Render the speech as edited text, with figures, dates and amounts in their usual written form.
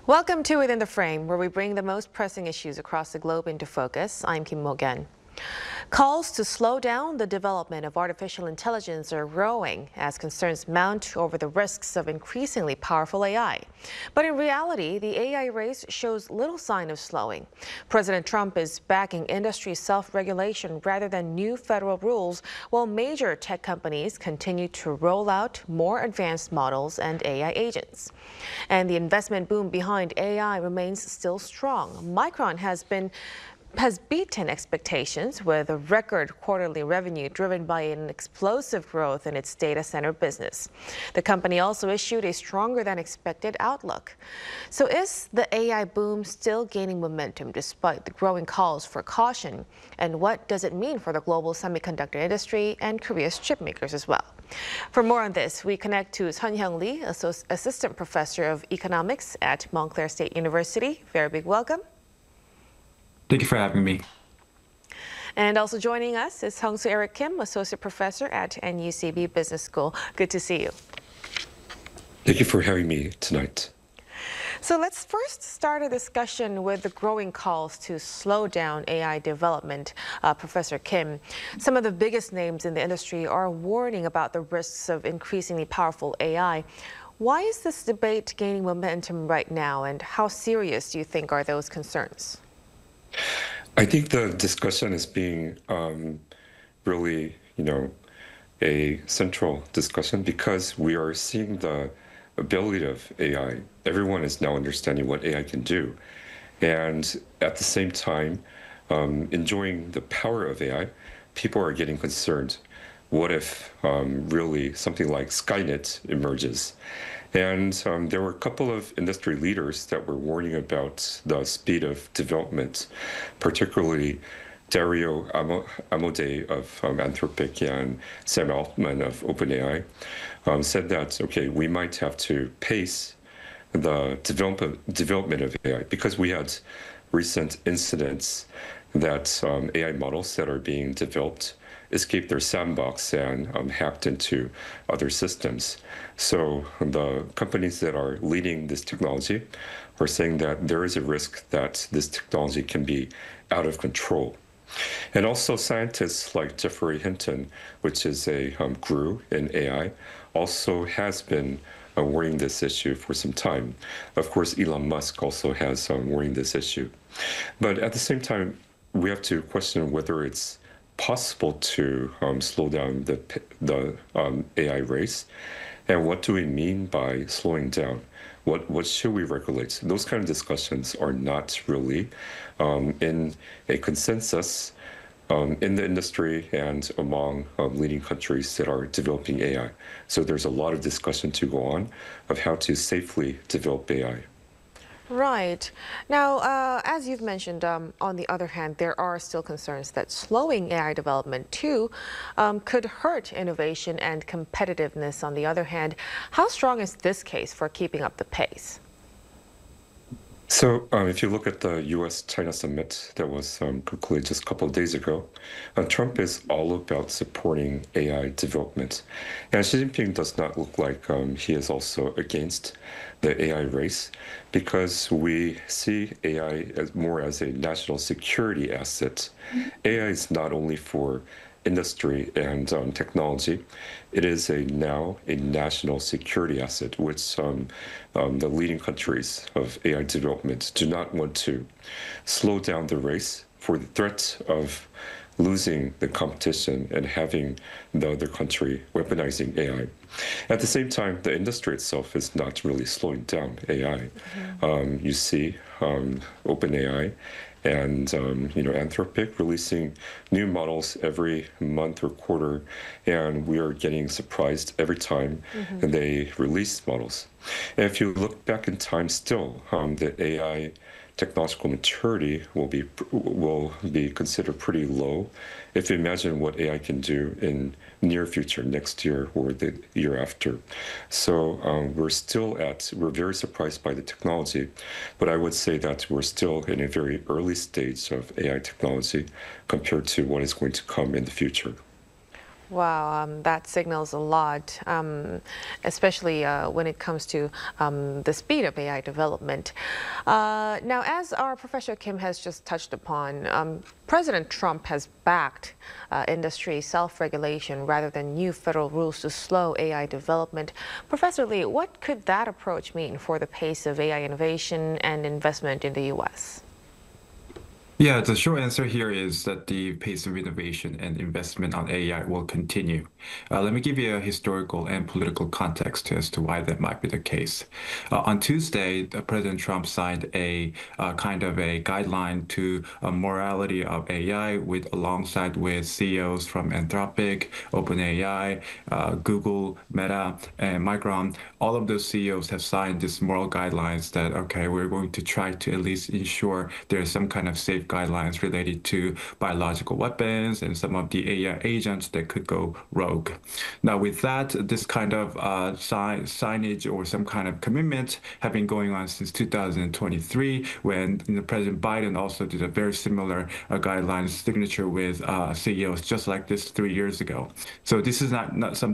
Welcome to Within the Frame, where we bring the most pressing issues across the globe into focus. I'm Kim Mo-gen. Calls to slow down the development of artificial intelligence are growing as concerns mount over the risks of increasingly powerful AI. But in reality, the AI race shows little sign of slowing. President Trump is backing industry self-regulation rather than new federal rules, while major tech companies continue to roll out more advanced models and AI agents. And the investment boom behind AI remains still strong. Micron has beaten expectations with a record quarterly revenue driven by an explosive growth in its data center business. The company also issued a stronger than expected outlook. So is the AI boom still gaining momentum despite the growing calls for caution? And what does it mean for the global semiconductor industry and Korea's chip makers as well? For more on this, we connect to Sun-Hyung Lee, Assistant Professor of Economics at Montclair State University. Very big welcome. Thank you for having me. And also joining us is Hong-Soo Eric Kim, Associate Professor at NUCB Business School. Good to see you. Thank you for having me tonight. So let's first start a discussion with the growing calls to slow down AI development. Professor Kim, some of the biggest names in the industry are warning about the risks of increasingly powerful AI. Why is this debate gaining momentum right now, and how serious do you think are those concerns? I think the discussion is being really, a central discussion because we are seeing the ability of AI. Everyone is now understanding what AI can do. And at the same time, enjoying the power of AI, people are getting concerned. What if really something like Skynet emerges? And there were a couple of industry leaders that were warning about the speed of development, particularly Dario Amodei of Anthropic and Sam Altman of OpenAI, said that, okay, we might have to pace the development of AI because we had recent incidents that AI models that are being developed escaped their sandbox and hacked into other systems. So the companies that are leading this technology are saying that there is a risk that this technology can be out of control. And also scientists like Geoffrey Hinton, which is a guru in AI, also has been warning this issue for some time. Of course, Elon Musk also has warning this issue. But at the same time, we have to question whether it's possible to slow down the AI race. And what do we mean by slowing down? What should we regulate? Those kind of discussions are not really in a consensus in the industry and among leading countries that are developing AI. So there's a lot of discussion to go on of how to safely develop AI. Right. Now, as you've mentioned, on the other hand, there are still concerns that slowing AI development, too, could hurt innovation and competitiveness on the other hand. How strong is this case for keeping up the pace? So if you look at the U.S.-China summit that was concluded just a couple of days ago, Trump is all about supporting AI development. And Xi Jinping does not look like he is also against the AI race because we see AI as more as a national security asset. AI is not only for industry and technology. It is now a national security asset, which the leading countries of AI development do not want to slow down the race for the threat of losing the competition and having the other country weaponizing AI. At the same time, the industry itself is not really slowing down AI. You see OpenAI and Anthropic releasing new models every month or quarter, and we are getting surprised every time they release models. And if you look back in time still, the AI technological maturity will be considered pretty low. If you imagine what AI can do in near future, next year or the year after. So we're very surprised by the technology, but I would say that we're still in a very early stage of AI technology compared to what is going to come in the future. Wow, that signals a lot, especially when it comes to the speed of AI development. Now, as our Professor Kim has just touched upon, President Trump has backed industry self-regulation rather than new federal rules to slow AI development. Professor Lee, what could that approach mean for the pace of AI innovation and investment in the U.S.? Yeah, the short answer here is that the pace of innovation and investment on AI will continue. Let me give you a historical and political context as to why that might be the case. On Tuesday, President Trump signed a kind of a guideline to morality of AI alongside with CEOs from Anthropic, OpenAI, Google, Meta, and Micron. All of those CEOs have signed this moral guidelines that, okay, we're going to try to at least ensure there's some kind of safe guidelines related to biological weapons and some of the AI agents that could go rogue. Now, with that, this kind of signage or some kind of commitment have been going on since 2023, when President Biden also did a very similar guidelines signature with CEOs just like this 3 years ago. So this is not something